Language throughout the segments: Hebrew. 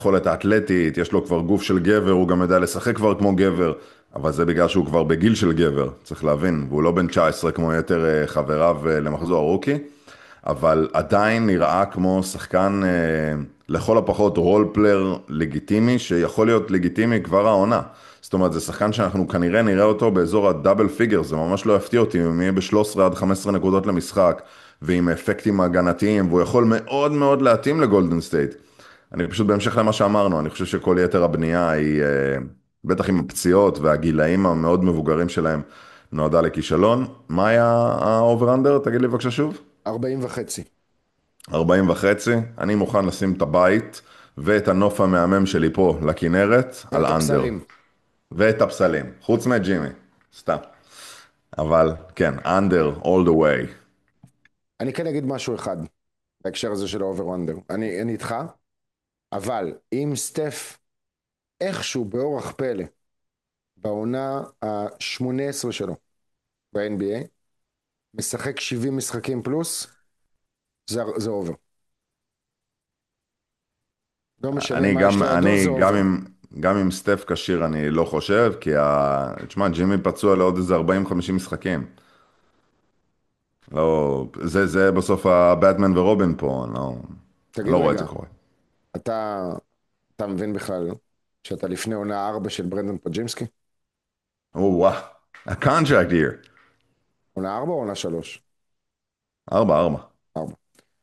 יכולת האתלטית, יש לו כבר גוף של גבר, הוא גם יודע לשחק כבר כמו גבר, אבל זה בגלל שהוא כבר בגיל של גבר, צריך להבין, והוא לא בן 19 כמו יתר חבריו למחזור הרוקי, אבל עדיין נראה כמו שחקן לכל הפחות רול פלייר לגיטימי, שיכול להיות לגיטימי כבר העונה. זאת אומרת, זה שחקן שאנחנו כנראה נראה אותו באזור הדאבל פיגר, זה ממש לא יפתיע אותי אם יהיה ב-13 עד 15 נקודות למשחק, ועם אפקטים הגנתיים, והוא יכול מאוד מאוד להתאים לגולדן סטייט. אני פשוט בהמשך למה שאמרנו, אני חושב שכל יתר הבנייה היא, בטח עם הפציעות והגילאים המאוד מבוגרים שלהם, נועדה לכישלון. מה היה האובר-אנדר? תגיד לי בבקשה שוב. 40.5. 40 וחצי, אני מוכן לשים את הבית ואת הנוף המהמם שלי פה לכנרת על ואת אנדר. הפסלים. ואת הפסלים, חוץ מג'ימי, סתם. אבל כן, אנדר all the way. אני כן אגיד משהו אחד בהקשר הזה של האובר וונדר. אני איתך, אבל אם סטף איכשהו באורח פלא בעונה ה-18 שלו ב-NBA משחק 70 משחקים פלוס, זה אובר. לא משנה אני מה יש גם, לידו, זה אני גם אובר. עם, גם עם סטף כשיר אני לא חושב, כי תשמע, ג'ימי פצוע לעוד איזה 40-50 משחקים. לא, זה בסוף הבטמן ורובין פה, אני תגיד לא רואה את זה רגע, קורה. אתה, אתה מבין בכלל שאתה לפני עונה 4 של ברנדון פג'ימסקי? וואו, a contract year. עונה 4 או עונה 3? 4-4. 4.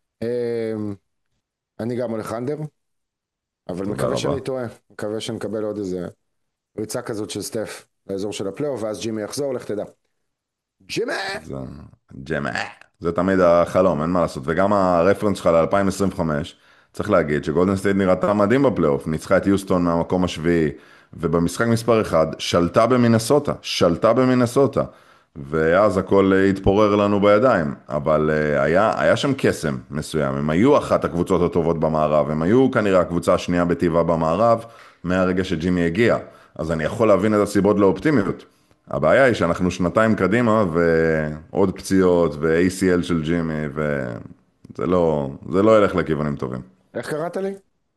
אני גם הולך אנדר, אבל תודה מקווה רבה. שאני טועה. מקווה שנקבל עוד איזה ריצה כזאת של סטף לאזור של הפלייאוף, ואז ג'ימי יחזור, לך תדע. ג'ימי! זה ג'מא. זה תמיד החלום, אין מה לעשות. וגם הרפרנס שלך ל-2025, צריך להגיד שגולדן סטייט נראתה מדהים בפלייאוף, ניצחה את יוסטון מהמקום השביעי, ובמשחק מספר 1 שלטה במינסוטה, ואז הכל התפורר לנו בידיים, אבל היה שם קסם מסוים, הם היו אחת הקבוצות הטובות במערב, הם היו כנראה הקבוצה השנייה בטבעה במערב, מהרגע שג'ימי הגיע, אז אני יכול להבין את הסיבות לאופטימיות. הבעיה היא שאנחנו שנתיים קדימה ועוד פציעות ו-ACL של ג'ימי זה לא ילך לכיוונים טובים. איך קראת לי?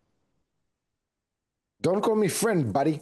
Don't call me friend, buddy.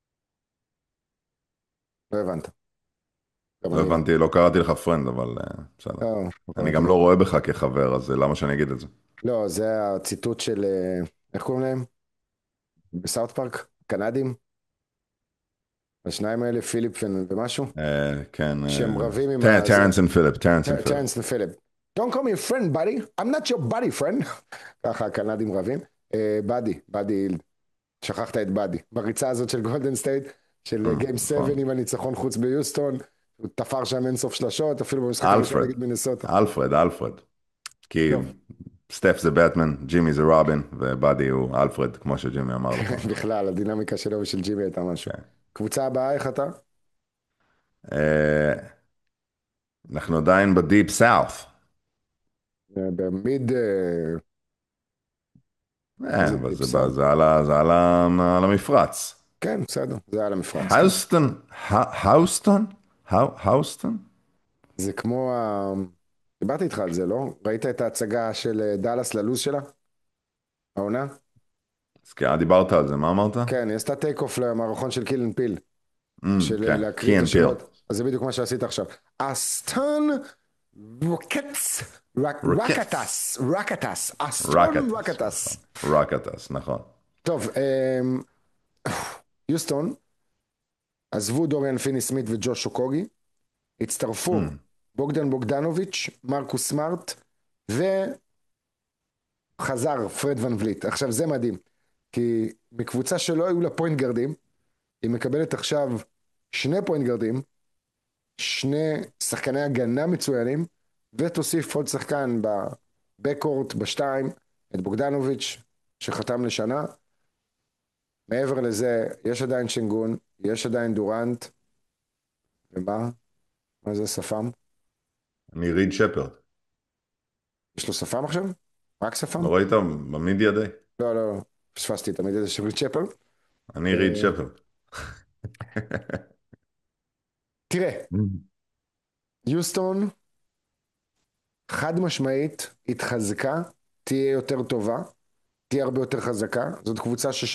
לא הבנת. גם לא אני לא. הבנתי, לא קראתי לך פרנד, אבל בסדר. לא, לא אני קראתי גם לך. לא רואה בך כחבר, אז למה שאני אגיד את זה? לא, זה הציטוט של, איך קוראים להם? בסאוט פארק? קנדים? השניים האלה, פיליפ ומשהו? כן, שהם רבים עם הזה. טרנס אנד פיליפ, טרנס אנד פיליפ. טרנס ופיליפ. Don't call me a friend, buddy. I'm not your buddy, friend. ככה הקנדים רבים. באדי, שכחת את באדי. בריצה הזאת של גולדן סטייט, של גיים 7 נכון. עם הניצחון חוץ ביוסטון, הוא תפר שם אינסוף שלשות, אפילו במשחק הראשון אלפרד, נגד מינסוטה. אלפרד. כי טוב, סטף זה בטמן, ג'ימי זה רובין, ובאדי הוא אלפרד, כמו שג'ימי אמר לך. בכלל, הדינמיקה שלו ושל ג'ימי הייתה משהו. כן. קבוצה הבאה, איך אתה? אה, אנחנו עדיין בדיפ סאוף. במיד, מה זה אבל דיפ סאונד? על המפרץ. כן, בסדר, זה על המפרץ, כן. האוסטון, האוסטון? האוסטון? זה כמו דיברתי איתך על זה, לא? ראית את ההצגה של דאלאס ללוז שלה? העונה? אז כן, דיברת על זה, מה אמרת? כן, היא עשתה טייק אוף למערכון של קילן פיל, של כן, להקריא את קי אנד פיל. השמות. אז זה בדיוק מה שעשית עכשיו. אסטון רוקטס, רוקטס. רקטס, אסטון רקטס, נכון. רקטס. רקטס, נכון. טוב, יוסטון, עזבו דוריאן פיני סמית וג'וש אוקוגי, הצטרפו בוגדן בוגדנוביץ', מרקוס סמארט, וחזר פרד ון וליט. עכשיו זה מדהים, כי מקבוצה שלא היו לה פוינט גרדים, היא מקבלת עכשיו שני פוינט גרדים, שני שחקני הגנה מצוינים, ותוסיף עוד שחקן בבקורט, בשתיים, את בוגדנוביץ', שחתם לשנה. מעבר לזה, יש עדיין שנגון, יש עדיין דורנט, ומה? מה זה שפם? אני ריד שפרד. יש לו שפם עכשיו? רק שפם? לא ראית? במידיה די. לא, לא, לא. פספסתי תמיד איזה שריד צ'פר. אני ריד שפרד. תראה, יוסטון חד משמעית התחזקה, תהיה יותר טובה, תהיה הרבה יותר חזקה. זאת קבוצה